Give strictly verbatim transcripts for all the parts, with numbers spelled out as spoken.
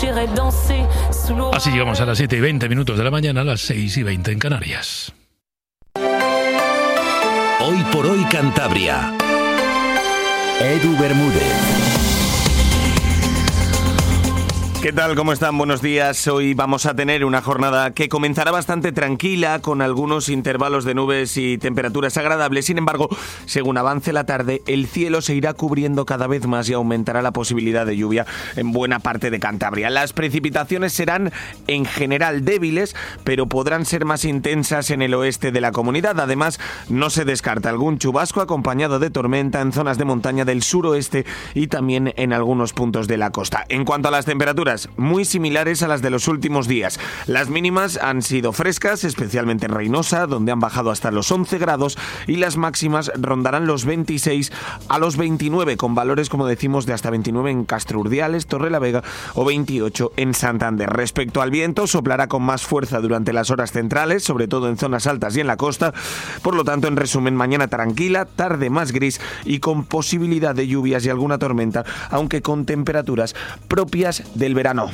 Así llegamos a las siete y veinte minutos de la mañana, a las seis y veinte en Canarias. Hoy por hoy Cantabria. Edu Bermúdez. ¿Qué tal? ¿Cómo están? Buenos días. Hoy vamos a tener una jornada que comenzará bastante tranquila, con algunos intervalos de nubes y temperaturas agradables. Sin embargo, según avance la tarde, el cielo se irá cubriendo cada vez más y aumentará la posibilidad de lluvia en buena parte de Cantabria. Las precipitaciones serán en general débiles, pero podrán ser más intensas en el oeste de la comunidad. Además, no se descarta algún chubasco acompañado de tormenta en zonas de montaña del suroeste y también en algunos puntos de la costa. En cuanto a las temperaturas, muy similares a las de los últimos días. Las mínimas han sido frescas, especialmente en Reynosa, donde han bajado hasta los once grados, y las máximas rondarán los veintiséis a los veintinueve, con valores, como decimos, de hasta veintinueve en Castro Urdiales, Torrelavega o veintiocho en Santander. Respecto al viento, soplará con más fuerza durante las horas centrales, sobre todo en zonas altas y en la costa. Por lo tanto, en resumen, mañana tranquila, tarde más gris y con posibilidad de lluvias y alguna tormenta, aunque con temperaturas propias del verano. Verano.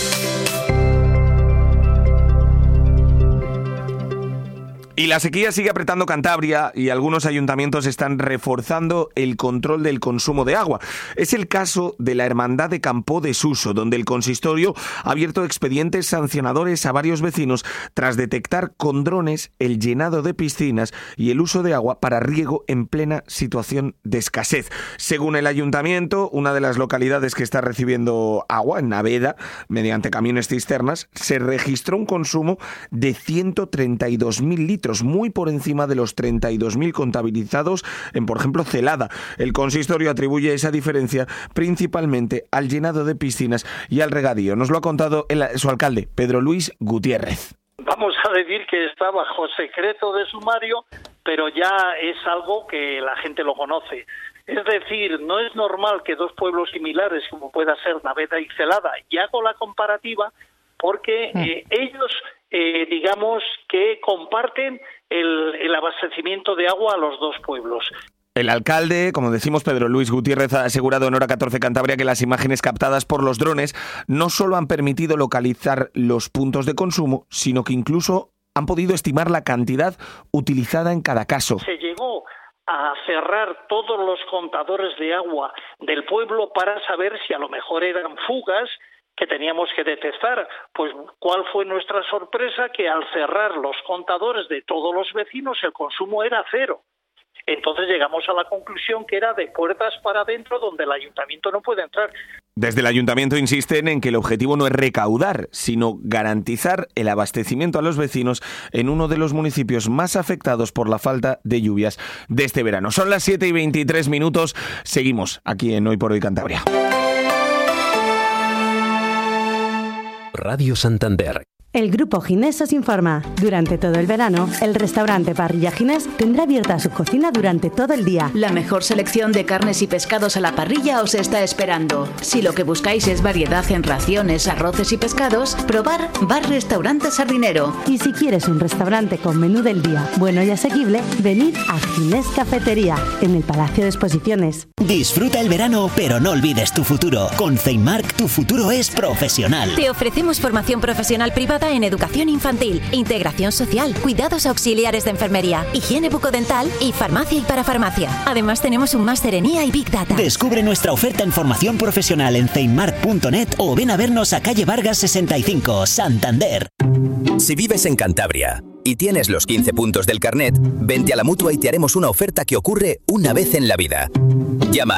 Y la sequía sigue apretando Cantabria y algunos ayuntamientos están reforzando el control del consumo de agua. Es el caso de la Hermandad de Campó de Suso, donde el consistorio ha abierto expedientes sancionadores a varios vecinos tras detectar con drones el llenado de piscinas y el uso de agua para riego en plena situación de escasez. Según el ayuntamiento, una de las localidades que está recibiendo agua, en Naveda, mediante camiones cisternas, se registró un consumo de ciento treinta y dos mil litros, muy por encima de los treinta y dos mil contabilizados en, por ejemplo, Celada. El consistorio atribuye esa diferencia principalmente al llenado de piscinas y al regadío. Nos lo ha contado el, su alcalde, Pedro Luis Gutiérrez. Vamos a decir que está bajo secreto de sumario, pero ya es algo que la gente lo conoce. Es decir, no es normal que dos pueblos similares, como pueda ser Naveda y Celada, y hago la comparativa porque eh, ellos, eh, digamos, que comparten el, el abastecimiento de agua a los dos pueblos. El alcalde, como decimos, Pedro Luis Gutiérrez, ha asegurado en Hora catorce Cantabria que las imágenes captadas por los drones no solo han permitido localizar los puntos de consumo, sino que incluso han podido estimar la cantidad utilizada en cada caso. Se llegó a cerrar todos los contadores de agua del pueblo para saber si a lo mejor eran fugas que teníamos que detectar. Pues, ¿cuál fue nuestra sorpresa? Que al cerrar los contadores de todos los vecinos, el consumo era cero. Entonces llegamos a la conclusión que era de puertas para adentro, donde el ayuntamiento no puede entrar. Desde el ayuntamiento insisten en que el objetivo no es recaudar, sino garantizar el abastecimiento a los vecinos en uno de los municipios más afectados por la falta de lluvias de este verano. Son las siete y veintitrés minutos. Seguimos aquí en Hoy por Hoy Cantabria. Radio Santander. El Grupo Ginés os informa. Durante todo el verano, el restaurante Parrilla Ginés tendrá abierta su cocina durante todo el día. La mejor selección de carnes y pescados a la parrilla os está esperando. Si lo que buscáis es variedad en raciones, arroces y pescados, probar Bar Restaurante Sardinero. Y si quieres un restaurante con menú del día bueno y asequible, venid a Ginés Cafetería, en el Palacio de Exposiciones. Disfruta el verano, pero no olvides tu futuro. Con Ceimark, tu futuro es profesional. Te ofrecemos formación profesional privada en educación infantil, integración social, cuidados auxiliares de enfermería, higiene bucodental y farmacia y parafarmacia. Además tenemos un máster en I A y Big Data. Descubre nuestra oferta en formación profesional en ceimark punto net o ven a vernos a calle Vargas sesenta y cinco, Santander. Si vives en Cantabria y tienes los quince puntos del carnet, vente a la Mutua y te haremos una oferta que ocurre una vez en la vida. Llama